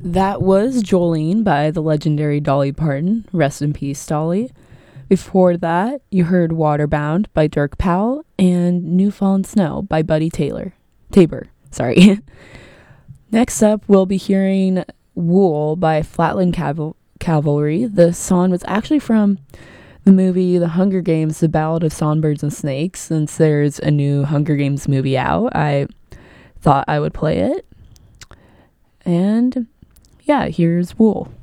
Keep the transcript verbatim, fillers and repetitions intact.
That was Jolene by the legendary Dolly Parton. Rest in peace, Dolly. Before that, you heard Waterbound by Dirk Powell and New Fallen Snow by Buddy Taylor. Tabor, sorry. Next up, we'll be hearing Wool by Flatland Caval- Cavalry. The song was actually from the movie The Hunger Games, The Ballad of Songbirds and Snakes. Since there's a new Hunger Games movie out, I thought I would play it. And yeah, here's Wool.